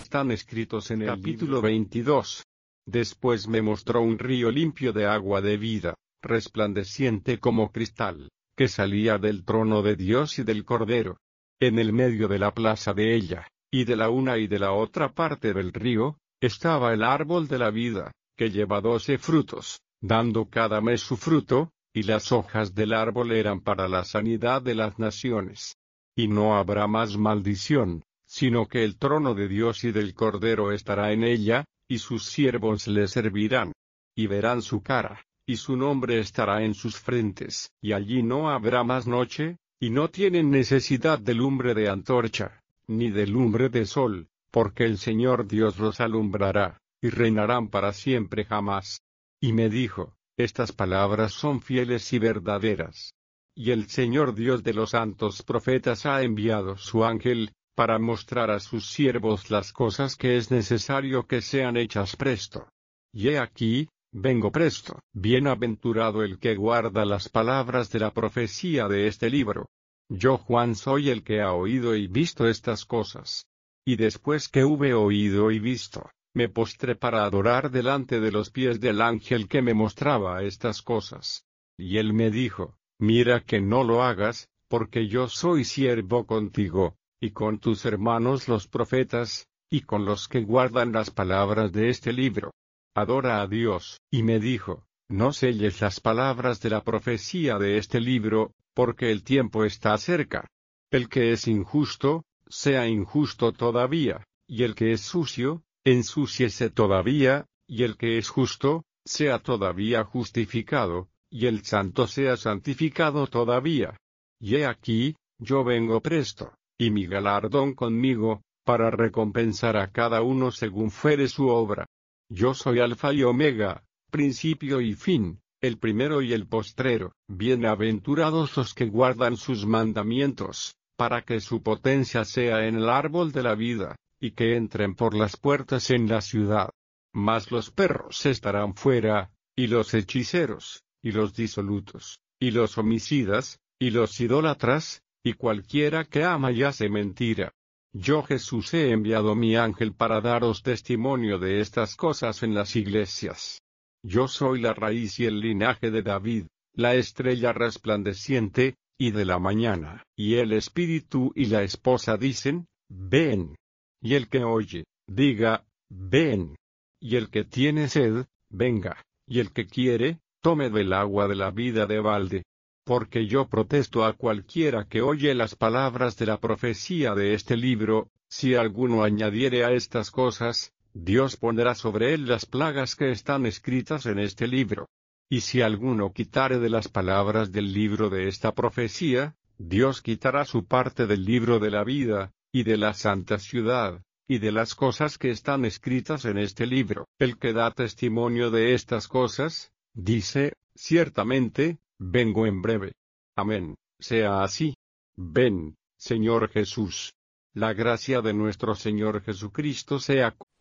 están escritos en el capítulo 22. Después me mostró un río limpio de agua de vida, resplandeciente como cristal, que salía del trono de Dios y del Cordero. En el medio de la plaza de ella, y de la una y de la otra parte del río, estaba el árbol de la vida, que lleva 12 frutos, dando cada mes su fruto, y las hojas del árbol eran para la sanidad de las naciones. Y no habrá más maldición, sino que el trono de Dios y del Cordero estará en ella, y sus siervos le servirán. Y verán su cara, y su nombre estará en sus frentes. Y allí no habrá más noche, y no tienen necesidad de lumbre de antorcha, ni de lumbre de sol, porque el Señor Dios los alumbrará, y reinarán para siempre jamás. Y me dijo, estas palabras son fieles y verdaderas. Y el Señor Dios de los santos profetas ha enviado su ángel, para mostrar a sus siervos las cosas que es necesario que sean hechas presto. Y he aquí, vengo presto. Bienaventurado el que guarda las palabras de la profecía de este libro. Yo Juan soy el que ha oído y visto estas cosas. Y después que hube oído y visto, me postré para adorar delante de los pies del ángel que me mostraba estas cosas. Y él me dijo, mira que no lo hagas, porque yo soy siervo contigo, y con tus hermanos los profetas, y con los que guardan las palabras de este libro. Adora a Dios. Y me dijo, no selles las palabras de la profecía de este libro, porque el tiempo está cerca. El que es injusto, sea injusto todavía, y el que es sucio, ensúciese todavía, y el que es justo, sea todavía justificado, y el santo sea santificado todavía. Y he aquí, yo vengo presto, y mi galardón conmigo, para recompensar a cada uno según fuere su obra. Yo soy Alfa y Omega, principio y fin, el primero y el postrero. Bienaventurados los que guardan sus mandamientos, para que su potencia sea en el árbol de la vida, y que entren por las puertas en la ciudad. Mas los perros estarán fuera, y los hechiceros, y los disolutos, y los homicidas, y los idólatras, y cualquiera que ama y hace mentira. Yo Jesús he enviado mi ángel para daros testimonio de estas cosas en las iglesias. Yo soy la raíz y el linaje de David, la estrella resplandeciente, y de la mañana. Y el Espíritu y la esposa dicen, ven. Y el que oye, diga, ven. Y el que tiene sed, venga. Y el que quiere, tome del agua de la vida de balde. Porque yo protesto a cualquiera que oye las palabras de la profecía de este libro, si alguno añadiere a estas cosas, Dios pondrá sobre él las plagas que están escritas en este libro. Y si alguno quitare de las palabras del libro de esta profecía, Dios quitará su parte del libro de la vida, y de la santa ciudad, y de las cosas que están escritas en este libro. El que da testimonio de estas cosas, dice, ciertamente, vengo en breve. Amén, sea así. Ven, Señor Jesús. La gracia de nuestro Señor Jesucristo sea